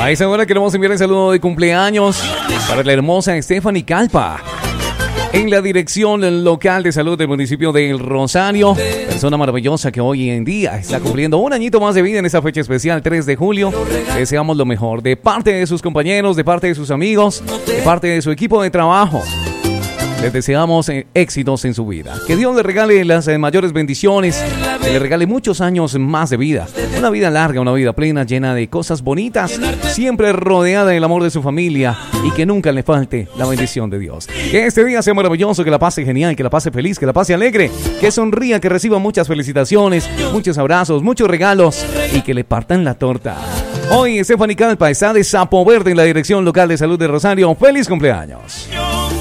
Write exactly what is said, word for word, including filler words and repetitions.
A esa hora queremos enviar el saludo de cumpleaños para la hermosa Stephanie Calpa, en la dirección local de salud del municipio de El Rosario. Persona maravillosa que hoy en día está cumpliendo un añito más de vida en esta fecha especial, tres de julio. Deseamos lo mejor de parte de sus compañeros, de parte de sus amigos, de parte de su equipo de trabajo. Les deseamos eh, éxitos en su vida. Que Dios le regale las eh, mayores bendiciones, que le regale muchos años más de vida. Una vida larga, una vida plena, llena de cosas bonitas, siempre rodeada del amor de su familia y que nunca le falte la bendición de Dios. Que este día sea maravilloso, que la pase genial, que la pase feliz, que la pase alegre, que sonría, que reciba muchas felicitaciones, muchos abrazos, muchos regalos y que le partan la torta. Hoy Stephanie Calpa está de Sapo Verde en la dirección local de salud de Rosario. ¡Feliz cumpleaños!